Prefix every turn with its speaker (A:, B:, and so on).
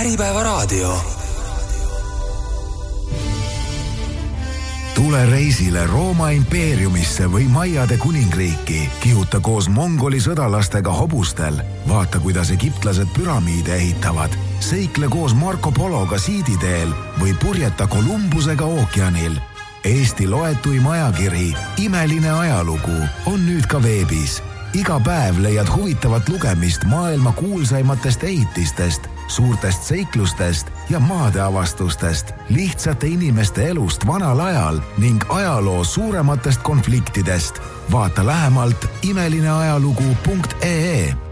A: Äripäevaraadio.
B: Tule reisile Rooma impeeriumisse või Maiade kuningriiki. Kihuta koos mongoli sõdalastega hobustel. Vaata, kuidas egiptlased püramiide ehitavad. Seikle koos Marco Pologa siiditeel või purjeta Kolumbusega ookeanil. Eesti loetuim ajakiri Imeline ajalugu on nüüd ka veebis. Iga päev leiad huvitavat lugemist maailma kuulsaimatest ehitistest, suurtest seiklustest ja maadeavastustest, lihtsate inimeste elust vanal ajal ning ajaloo suurematest konfliktidest. Vaata lähemalt imelineajalugu.ee.